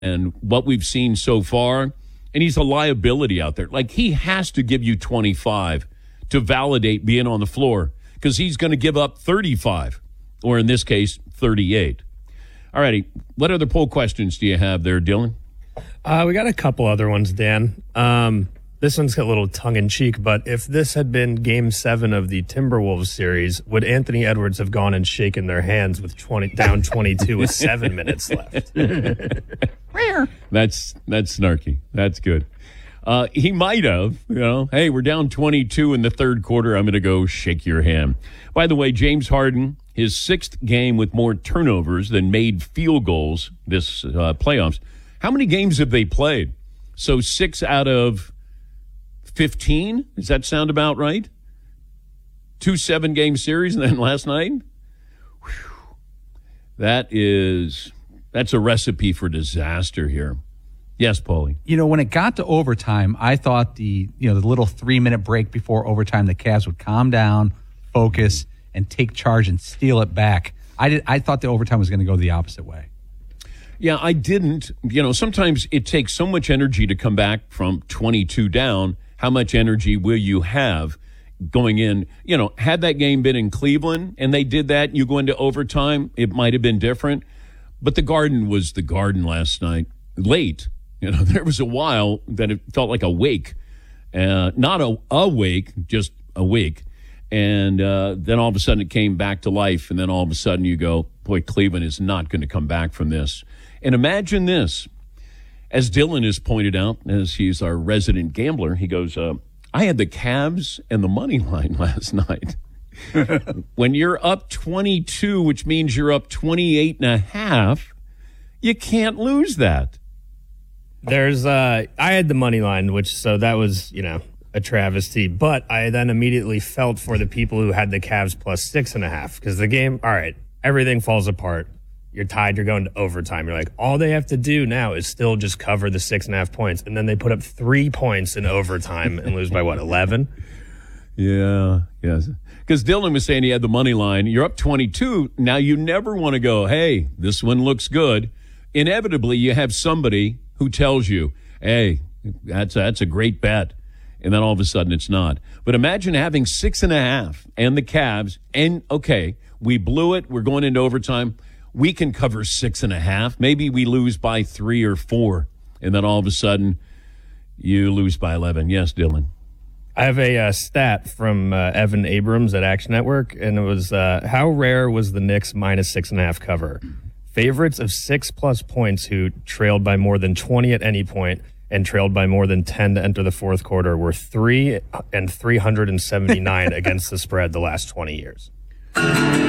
and what we've seen so far, and he's a liability out there. Like, he has to give you 25 to validate being on the floor because he's going to give up 35, or in this case, 38. All righty. What other poll questions do you have there, Dylan? We got a couple other ones, Dan. This one's got a little tongue-in-cheek, but if this had been Game 7 of the Timberwolves series, would Anthony Edwards have gone and shaken their hands with down 22 with 7 minutes left? That's snarky. That's good. He might have, hey, we're down 22 in the third quarter. I'm going to go shake your hand. By the way, James Harden, his 6th game with more turnovers than made field goals this playoffs. How many games have they played? So 6 out of 15? Does that sound about right? 2 7-game series, and then last night? Whew. That's a recipe for disaster here. Yes, Paulie. When it got to overtime, I thought the little 3-minute break before overtime, the Cavs would calm down, focus, and take charge and steal it back. I thought the overtime was going to go the opposite way. Yeah, I didn't. Sometimes it takes so much energy to come back from 22 down. How much energy will you have going in? Had that game been in Cleveland and they did that, you go into overtime, it might have been different. But the Garden was the Garden last night. Late. There was a while that it felt like a wake. Not a wake, just a wake. And then all of a sudden it came back to life. And then all of a sudden you go, boy, Cleveland is not going to come back from this. And imagine this. As Dylan has pointed out, as he's our resident gambler, he goes, I had the Cavs and the money line last night. When you're up 22, which means you're up 28 and a half, you can't lose that. I had the money line, so that was, a travesty. But I then immediately felt for the people who had the Cavs plus 6.5 because the game, all right, everything falls apart. You're tied. You're going to overtime. You're like, all they have to do now is still just cover the 6.5 points. And then they put up 3 points in overtime and lose by 11? Yeah. Yes. Because Dylan was saying he had the money line. You're up 22. Now you never want to go, hey, this one looks good. Inevitably, you have somebody who tells you, hey, that's a great bet. And then all of a sudden it's not. But imagine having 6.5 and the Cavs. And, okay, we blew it. We're going into overtime. We can cover 6.5. Maybe we lose by 3 or 4, and then all of a sudden you lose by 11. Yes, Dylan. I have a stat from Evan Abrams at Action Network, and it was how rare was the Knicks minus 6.5 cover? Favorites of 6+ points who trailed by more than 20 at any point and trailed by more than 10 to enter the fourth quarter were 3 and 379 against the spread the last 20 years.